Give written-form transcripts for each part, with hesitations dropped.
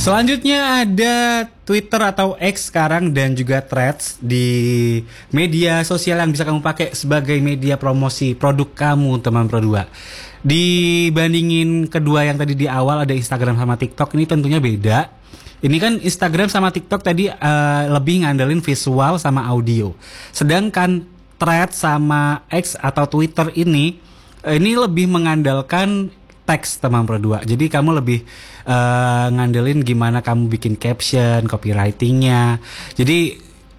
Selanjutnya ada Twitter atau X sekarang dan juga Threads di media sosial yang bisa kamu pakai sebagai media promosi produk kamu, teman Pro 2. Dibandingin kedua yang tadi di awal ada Instagram sama TikTok, ini tentunya beda. Ini kan Instagram sama TikTok tadi lebih ngandelin visual sama audio. Sedangkan Threads sama X atau Twitter ini lebih mengandalkan teks, teman Pro 2. Jadi kamu lebih ngandelin gimana kamu bikin caption, copywritingnya. Jadi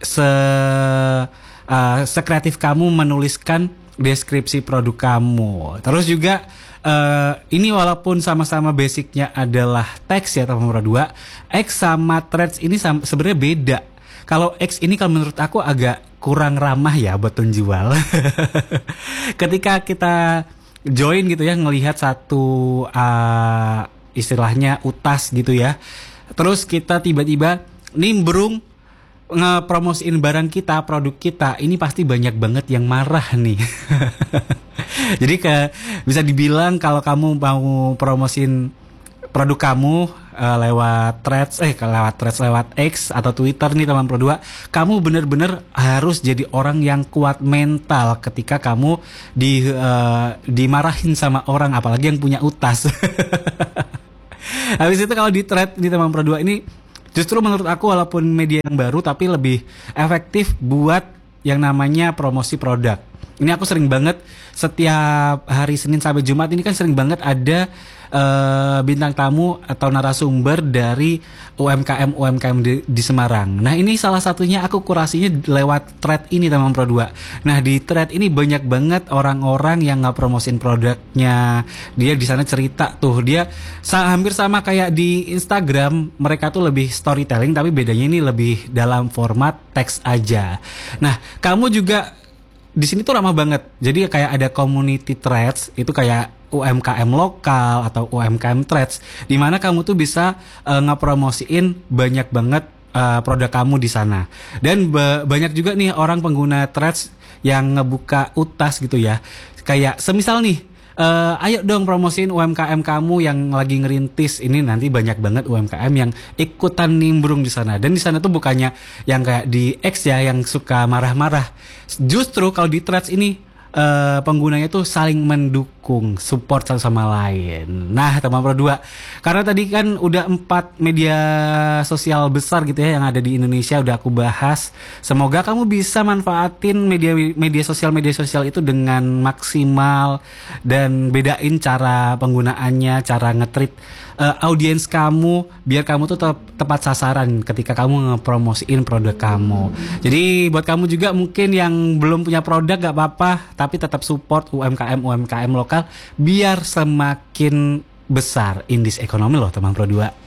sekreatif kamu menuliskan deskripsi produk kamu. Terus juga ini walaupun sama-sama basicnya adalah teks ya, teman Pro 2, X sama Threads ini sebenarnya beda. Kalau X ini kalau menurut aku agak kurang ramah ya buat penjual. Ketika kita join gitu ya, ngelihat satu istilahnya utas gitu ya, terus kita tiba-tiba nimbrung ngepromosiin barang kita, produk kita, ini pasti banyak banget yang marah nih. Jadi bisa dibilang kalau kamu mau promosiin produk kamu lewat Threads, lewat X atau Twitter nih, teman Pro 2, kamu bener-bener harus jadi orang yang kuat mental ketika kamu dimarahin sama orang, apalagi yang punya utas. Habis itu kalau di Threads di teman Pro 2 ini justru menurut aku walaupun media yang baru tapi lebih efektif buat yang namanya promosi produk. Ini aku sering banget setiap hari Senin sampai Jumat ini kan sering banget ada bintang tamu atau narasumber dari UMKM di Semarang. Nah, ini salah satunya aku kurasinya lewat thread ini, teman Pro 2. Nah, di thread ini banyak banget orang-orang yang ngepromosin produknya. Dia di sana cerita tuh, dia hampir sama kayak di Instagram. Mereka tuh lebih storytelling tapi bedanya ini lebih dalam format teks aja. Nah, kamu juga di sini tuh ramah banget. Jadi kayak ada community threads, itu kayak UMKM lokal atau UMKM threads, di mana kamu tuh bisa ngepromosiin banyak banget produk kamu di sana. Dan banyak juga nih orang pengguna threads yang ngebuka utas gitu ya. Kayak semisal nih, ayo dong promosiin UMKM kamu yang lagi ngerintis. Ini nanti banyak banget UMKM yang ikutan nimbrung di sana. Dan di sana tuh bukannya yang kayak di X ya, yang suka marah-marah. Justru kalau di Threads ini penggunanya tuh saling mendukung, support satu sama lain. Nah, teman Pro 2, karena tadi kan udah 4 media sosial besar gitu ya yang ada di Indonesia udah aku bahas. Semoga kamu bisa manfaatin media sosial itu dengan maksimal dan bedain cara penggunaannya, cara nge-treat audiens kamu biar kamu tuh tepat sasaran ketika kamu ngepromosiin produk kamu. Jadi buat kamu juga mungkin yang belum punya produk gak apa-apa, tapi tetap support UMKM lokal biar semakin besar in this economy loh, teman Pro 2.